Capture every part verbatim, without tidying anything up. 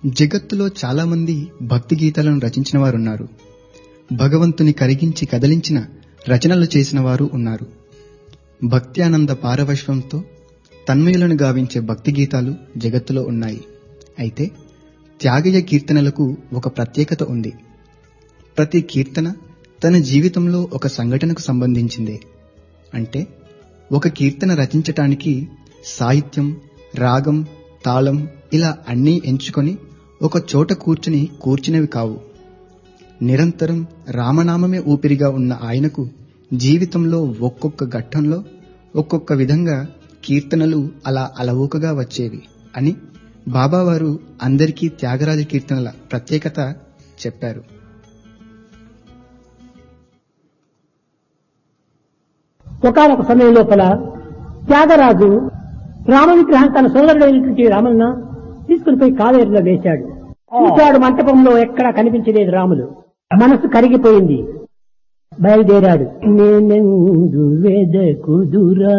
జగత్తులో చాలా మంది భక్తి గీతాలను రచించిన వారున్నారు. భగవంతుని కరిగించి కదిలించిన రచనలు చేసిన వారు ఉన్నారు. భక్తి ఆనంద పారవశ్యంతో తన్మయులను గావించే భక్తి గీతాలు జగత్తులో ఉన్నాయి. అయితే త్యాగయ్య కీర్తనలకు ఒక ప్రత్యేకత ఉంది. ప్రతి కీర్తన తన జీవితంలో ఒక సంఘటనకు సంబంధించిందే. అంటే ఒక కీర్తన రచించటానికి సాహిత్యం, రాగం, తాళం ఇలా అన్నీ ఎంచుకొని ఒక చోట కూర్చుని కూర్చునేవి కావు. నిరంతరం రామనామమే ఊపిరిగా ఉన్న ఆయనకు జీవితంలో ఒక్కొక్క ఘట్టంలో ఒక్కొక్క విధంగా కీర్తనలు అలా అలవోకగా వచ్చేవి అని బాబావారు అందరికీ త్యాగరాజ కీర్తనల ప్రత్యేకత చెప్పారు. ఒకనొక సమయం లోపల త్యాగరాజు రామ విగ్రహం తన సోదరుడైనటువంటి రామన్న తీసుకుని పోయి కావేరిలో వేశాడు. చూశాడు, మంటపంలో ఎక్కడా కనిపించలేదు రాములు. మనసు కరిగిపోయింది. బయలుదేరాడు. నేనెందు వెదకుదురా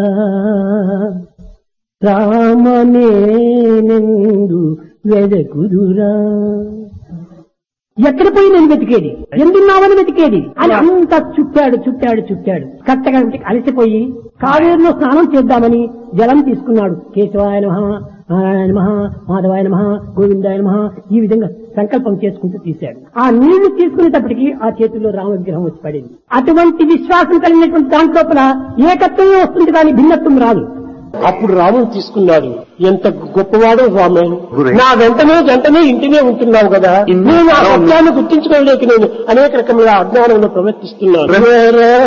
రామ, నేనెందు వెదకుదురా, ఎక్కడ పోయి నేను వెతికేది, ఎందున్నావని వెతికేది అని అంతా చుట్టాడు చుట్టాడు చుట్టాడు కరెక్ట్గా అలసిపోయి కావేరిలో స్నానం చేద్దామని జలం తీసుకున్నాడు. కేశవాయ నమః, నారాయణ నమః, మాధవాయ నమః, గోవిందాయ నమః, ఈ విధంగా సంకల్పం చేసుకుంటూ తీశాడు. ఆ నీళ్లు తీసుకునేటప్పటికీ ఆ చేతుల్లో రామ విగ్రహం వచ్చి పడింది. అటువంటి విశ్వాసం కలిగినటువంటి దాంట్లోపల ఏకత్వమే వస్తుంది కానీ భిన్నత్వం రాదు. అప్పుడు రాముడు తీసుకున్నాడు. ఎంత గొప్పవాడో స్వామి, నా వెంటనే వెంటనే ఇంటినే ఉంటున్నావు కదా, నేను ఆ సత్యాన్ని గుర్తించుకోలేక నేను అనేక రకముల అజ్ఞానంలో ప్రవర్తిస్తున్నాను.